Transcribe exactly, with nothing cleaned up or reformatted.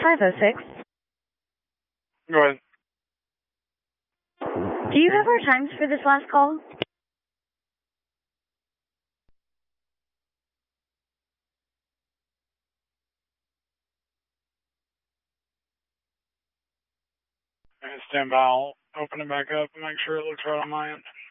five oh six. Go ahead. Do you have our times for this last call? Stand by. I'll open it back up and make sure it looks right on my end.